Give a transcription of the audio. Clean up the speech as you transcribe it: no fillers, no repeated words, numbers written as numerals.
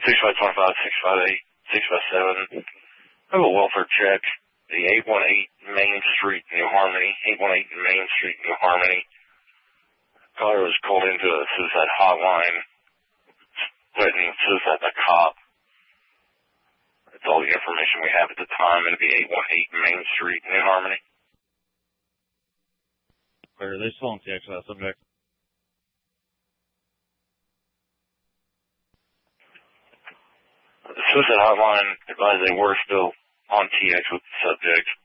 6525, 658, 657. I have a welfare check. The 818 Main Street, New Harmony. 818 Main Street, New Harmony. Caller was called into a suicide hotline, threatening suicide by cop. That's all the information we have at the time. It'll be 818 Main Street, New Harmony. Clear. They still on TX for that subject. The suicide hotline advised they were still on TX with the subject.